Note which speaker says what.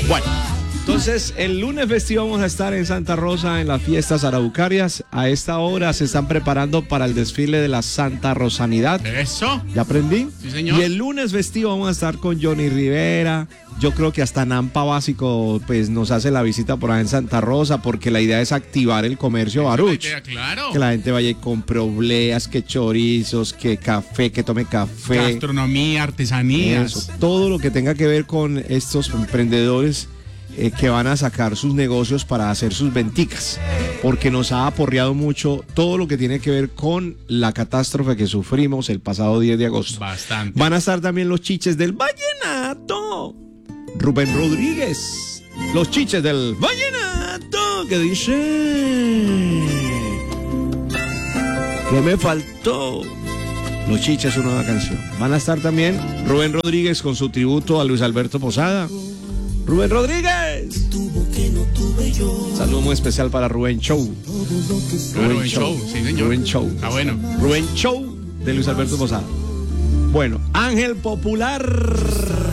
Speaker 1: Bueno, entonces el lunes festivo vamos a estar en Santa Rosa en las fiestas araucarias. A esta hora se están preparando para el desfile de la Santa Rosanidad.
Speaker 2: Eso.
Speaker 1: ¿Ya aprendí?
Speaker 2: Sí, señor.
Speaker 1: Y el lunes festivo vamos a estar con Johnny Rivera. Yo creo que hasta Nampa Básico pues nos hace la visita por ahí en Santa Rosa, porque la idea es activar el comercio baruch.
Speaker 2: Claro.
Speaker 1: Que la gente vaya y compre obleas, que chorizos, que café, que tome café.
Speaker 2: Gastronomía, artesanías.
Speaker 1: Eso, todo lo que tenga que ver con estos emprendedores que van a sacar sus negocios para hacer sus venticas, porque nos ha aporreado mucho todo lo que tiene que ver con la catástrofe que sufrimos el pasado 10 de agosto.
Speaker 2: Bastante.
Speaker 1: Van a estar también los chiches del vallenato. Rubén Rodríguez. Los chiches del vallenato. Que dice... ¿Qué me faltó? Los chiches, una nueva canción. Van a estar también Rubén Rodríguez con su tributo a Luis Alberto Posada. Rubén Rodríguez. Saludo muy especial para Rubén Show.
Speaker 2: Rubén Show, sí, señor.
Speaker 1: Rubén Show.
Speaker 2: Ah, bueno.
Speaker 1: Rubén Show de Luis Alberto Posada. Bueno, Ángel Popular.